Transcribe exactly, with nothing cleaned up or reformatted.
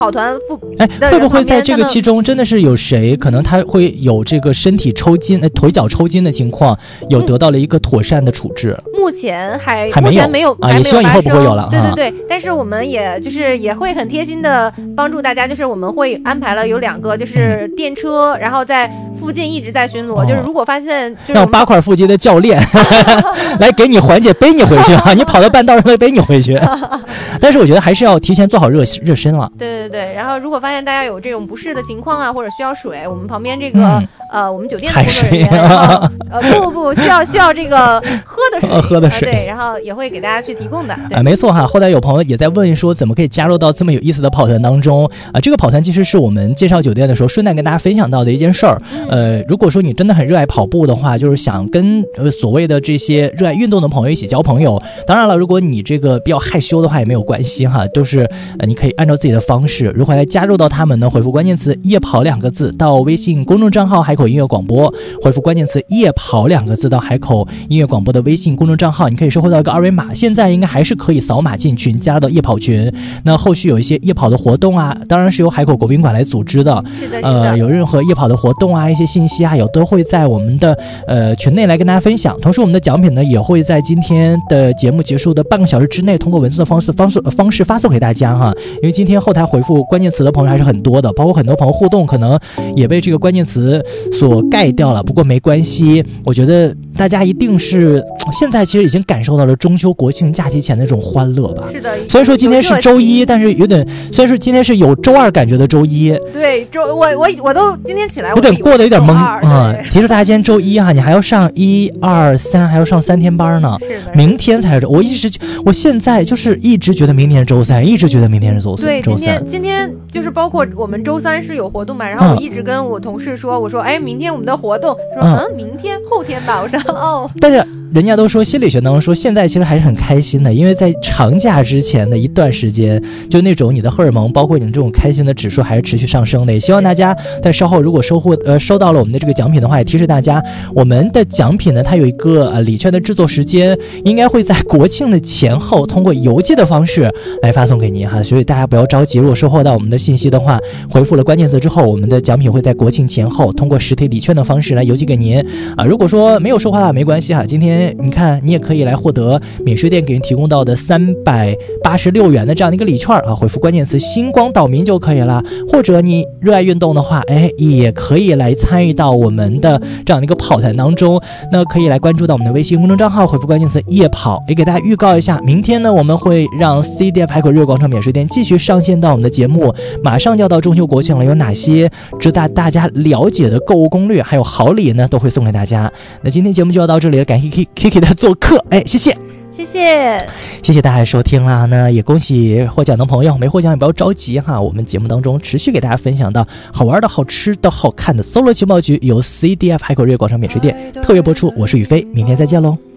跑团复哎，会不会在这个其中真的是有谁可能他会有这个身体抽筋、呃、腿脚抽筋的情况，有得到了一个妥善的处置？ 嗯、目前还还没有， 目前没有啊，也希望以后不会有了。 对对对，但是我们也就是也会很贴心的帮助大家，就是我们会安排了有两个就是电车，嗯、然后在附近一直在巡逻，哦、就是如果发现就是让八块腹肌的教练来给你缓解，背你回去啊，你跑到半道上会背你回去。但是我觉得还是要提前做好热热身了。 对对对，然后如果发现大家有这种不适的情况啊，或者需要水，我们旁边这个、 嗯、 呃，我们酒店的工作人员，呃，不不不，需要需要这个喝的水， 呃、喝的水、 呃，对，然后也会给大家去提供的。 啊，没错哈。后来有朋友也在问说，怎么可以加入到这么有意思的跑团当中啊？这个跑团其实是我们介绍酒店的时候顺带跟大家分享到的一件事儿。 嗯、 呃，如果说你真的很热爱跑步的话，就是想跟呃所谓的这些热爱运动的朋友一起交朋友。当然了，如果你这个比较害羞的话也没有关系哈，都是呃你可以按照自己的方式如何来加入到他们呢？回复关键词夜跑两个字到微信公众账号海口音乐广播，回复关键词夜跑两个字到海口音乐广播的微信公众账号，你可以收获到一个二维码，现在应该还是可以扫码进群加到夜跑群。那后续有一些夜跑的活动啊，当然是由海口国宾馆来组织的， 是的是的， 呃，有任何夜跑的活动啊，一些信息啊，有都会在我们的呃群内来跟大家分享。同时我们的奖品呢也会在今天的节目结束的半个小时之内通过文字的方式方式方式发送给大家哈。因为今天后台回复关键词的朋友还是很多的，包括很多朋友互动可能也被这个关键词所盖掉了，不过没关系，我觉得大家一定是现在其实已经感受到了中秋国庆假期前的这种欢乐吧。 是的， 虽然说今天是周一，但是有点虽然说今天是有周二感觉的周一。 对，周我我我都今天起来有点过得有点懵啊。提示大家今天周一哈、啊，你还要上一二三，还要上三天班呢。 是的， 明天才是。我一直我现在就是一直觉得明天是周三，一直觉得明天是周三。 对， 周今天今天就是包括我们周三是有活动嘛，然后我一直跟我同事说，我说哎，明天我们的活动，说嗯，嗯明天后天吧，我说哦， 但是。人家都说心理学当中说现在其实还是很开心的，因为在长假之前的一段时间，就那种你的荷尔蒙包括你的这种开心的指数还是持续上升的。也希望大家在稍后如果收获呃收到了我们的这个奖品的话，也提示大家我们的奖品呢它有一个呃礼券的制作时间，应该会在国庆的前后通过邮寄的方式来发送给您哈，所以大家不要着急，如果收获到我们的信息的话，回复了关键词之后，我们的奖品会在国庆前后通过实体礼券的方式来邮寄给您啊。如果说没有收获到没关系哈，今天你看你也可以来获得免税店给人提供到的三百八十六元的这样的一个礼券啊，回复关键词星光岛民就可以了。或者你热爱运动的话，哎，也可以来参与到我们的这样的一个跑团当中，那可以来关注到我们的微信公众账号，回复关键词夜跑。也给大家预告一下，明天呢我们会让 C D F 海口日月广场免税店继续上线到我们的节目，马上就要到中秋国庆了，有哪些值得大家了解的购物攻略还有好礼呢，都会送给大家。那今天节目就要到这里了，感谢 Kiki 的做客，哎，谢谢谢谢谢谢大家收听啦。那也恭喜获奖的朋友，没获奖也不要着急哈，我们节目当中持续给大家分享到好玩的好吃的好看的搜罗情报局由 C D F 海口日月广场免税店特约播出。我是宇飞，明天再见喽。